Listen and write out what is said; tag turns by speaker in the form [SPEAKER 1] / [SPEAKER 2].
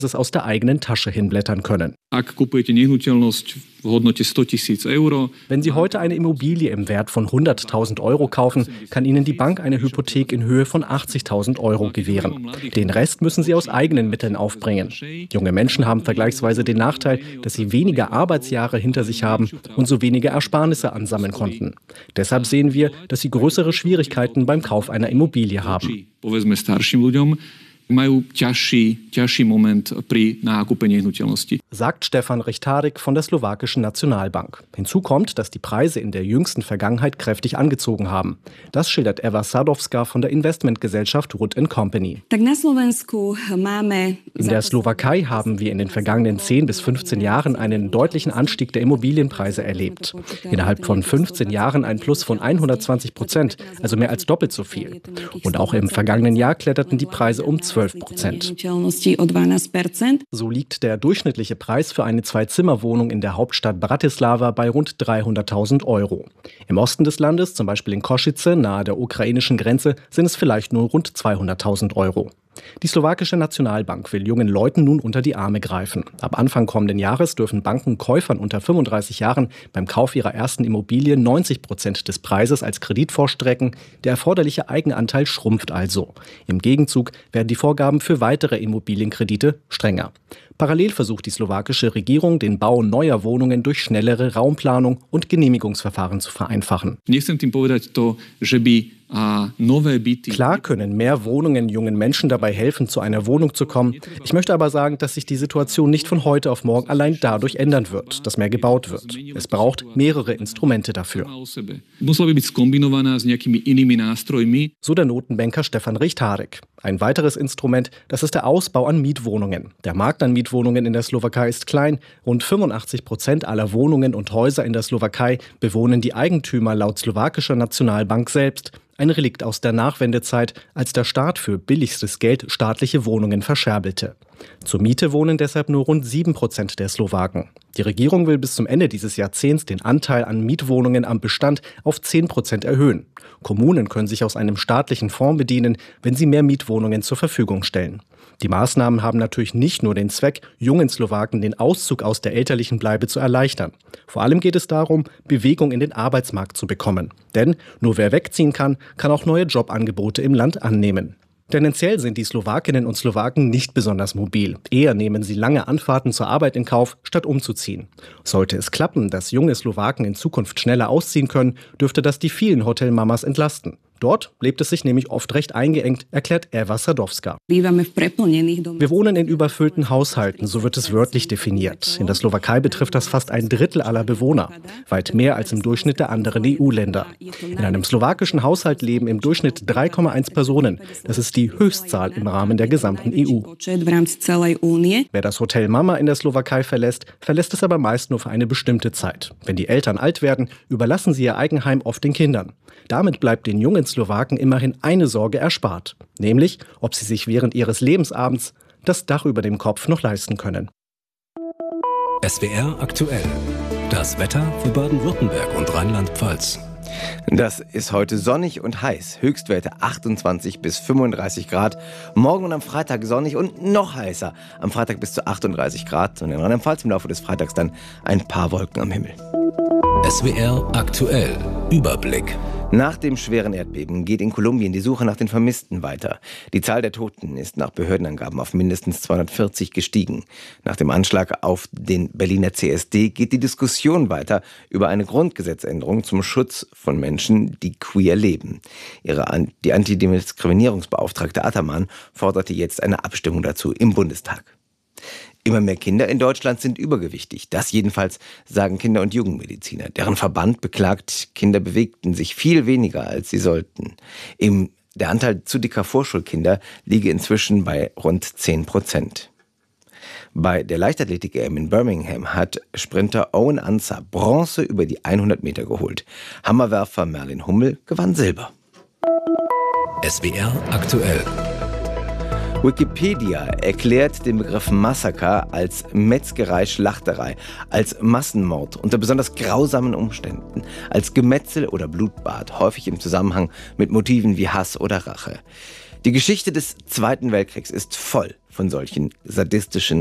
[SPEAKER 1] es aus der eigenen Tasche hinblättern können. Wenn Sie heute eine Immobilie im Wert von 100.000 Euro kaufen, kann Ihnen die Bank eine Hypothek in Höhe von 80.000 Euro gewähren. Den Rest müssen Sie aus eigenen Mitteln aufbringen. Junge Menschen haben vergleichsweise den Nachteil, dass sie weniger Arbeitsjahre hinter sich haben und so wenige Ersparnisse ansammeln konnten. Deshalb sehen wir, dass sie größere Schwierigkeiten beim Kauf einer Immobilie haben. Sagt Stefan Richtárik von der slowakischen Nationalbank. Hinzu kommt, dass die Preise in der jüngsten Vergangenheit kräftig angezogen haben. Das schildert Eva Sadowska von der Investmentgesellschaft Wood & Company. In der Slowakei haben wir in den vergangenen 10 bis 15 Jahren einen deutlichen Anstieg der Immobilienpreise erlebt. Innerhalb von 15 Jahren ein Plus von 120%, also mehr als doppelt so viel. Und auch im vergangenen Jahr kletterten die Preise um 12%. So liegt der durchschnittliche Preis für eine Zwei-Zimmer-Wohnung in der Hauptstadt Bratislava bei rund 300.000 Euro. Im Osten des Landes, zum Beispiel in Košice, nahe der ukrainischen Grenze, sind es vielleicht nur rund 200.000 Euro. Die slowakische Nationalbank will jungen Leuten nun unter die Arme greifen. Ab Anfang kommenden Jahres dürfen Banken Käufern unter 35 Jahren beim Kauf ihrer ersten Immobilie 90% des Preises als Kredit vorstrecken. Der erforderliche Eigenanteil schrumpft also. Im Gegenzug werden die Vorgaben für weitere Immobilienkredite strenger. Parallel versucht die slowakische Regierung, den Bau neuer Wohnungen durch schnellere Raumplanung und Genehmigungsverfahren zu vereinfachen. Klar können mehr Wohnungen jungen Menschen dabei helfen, zu einer Wohnung zu kommen. Ich möchte aber sagen, dass sich die Situation nicht von heute auf morgen allein dadurch ändern wird, dass mehr gebaut wird. Es braucht mehrere Instrumente dafür. So der Notenbanker Stefan Richtárik. Ein weiteres Instrument, das ist der Ausbau an Mietwohnungen. Der Markt an Mietwohnungen in der Slowakei ist klein. Rund 85% aller Wohnungen und Häuser in der Slowakei bewohnen die Eigentümer laut slowakischer Nationalbank selbst. Ein Relikt aus der Nachwendezeit, als der Staat für billigstes Geld staatliche Wohnungen verscherbelt. Zur Miete wohnen deshalb nur rund 7% der Slowaken. Die Regierung will bis zum Ende dieses Jahrzehnts den Anteil an Mietwohnungen am Bestand auf 10% erhöhen. Kommunen können sich aus einem staatlichen Fonds bedienen, wenn sie mehr Mietwohnungen zur Verfügung stellen. Die Maßnahmen haben natürlich nicht nur den Zweck, jungen Slowaken den Auszug aus der elterlichen Bleibe zu erleichtern. Vor allem geht es darum, Bewegung in den Arbeitsmarkt zu bekommen. Denn nur wer wegziehen kann, kann auch neue Jobangebote im Land annehmen. Tendenziell sind die Slowakinnen und Slowaken nicht besonders mobil. Eher nehmen sie lange Anfahrten zur Arbeit in Kauf, statt umzuziehen. Sollte es klappen, dass junge Slowaken in Zukunft schneller ausziehen können, dürfte das die vielen Hotelmamas entlasten. Dort lebt es sich nämlich oft recht eingeengt, erklärt Eva Sadowska. Wir wohnen in überfüllten Haushalten, so wird es wörtlich definiert. In der Slowakei betrifft das fast 1/3 aller Bewohner, weit mehr als im Durchschnitt der anderen EU-Länder. In einem slowakischen Haushalt leben im Durchschnitt 3,1 Personen. Das ist die Höchstzahl im Rahmen der gesamten EU. Wer das Hotel Mama in der Slowakei verlässt es aber meist nur für eine bestimmte Zeit. Wenn die Eltern alt werden, überlassen sie ihr Eigenheim oft den Kindern. Damit bleibt den jungen Slowaken immerhin eine Sorge erspart, nämlich, ob sie sich während ihres Lebensabends das Dach über dem Kopf noch leisten können.
[SPEAKER 2] SWR aktuell. Das Wetter für Baden-Württemberg und Rheinland-Pfalz.
[SPEAKER 3] Das ist heute sonnig und heiß. Höchstwerte 28 bis 35 Grad. Morgen und am Freitag sonnig und noch heißer. Am Freitag bis zu 38 Grad und in Rheinland-Pfalz im Laufe des Freitags dann ein paar Wolken am Himmel.
[SPEAKER 2] SWR aktuell. Überblick.
[SPEAKER 3] Nach dem schweren Erdbeben geht in Kolumbien die Suche nach den Vermissten weiter. Die Zahl der Toten ist nach Behördenangaben auf mindestens 240 gestiegen. Nach dem Anschlag auf den Berliner CSD geht die Diskussion weiter über eine Grundgesetzänderung zum Schutz von Menschen, die queer leben. Die Antidiskriminierungsbeauftragte Ataman forderte jetzt eine Abstimmung dazu im Bundestag. Immer mehr Kinder in Deutschland sind übergewichtig. Das jedenfalls sagen Kinder- und Jugendmediziner. Deren Verband beklagt, Kinder bewegten sich viel weniger, als sie sollten. Der Anteil zu dicker Vorschulkinder liege inzwischen bei rund 10%. Bei der Leichtathletik-EM in Birmingham hat Sprinter Owen Ansah Bronze über die 100 Meter geholt. Hammerwerfer Merlin Hummel gewann Silber.
[SPEAKER 2] SWR aktuell.
[SPEAKER 3] Wikipedia erklärt den Begriff Massaker als Metzgerei, Schlachterei, als Massenmord unter besonders grausamen Umständen, als Gemetzel oder Blutbad, häufig im Zusammenhang mit Motiven wie Hass oder Rache. Die Geschichte des Zweiten Weltkriegs ist voll von solchen sadistischen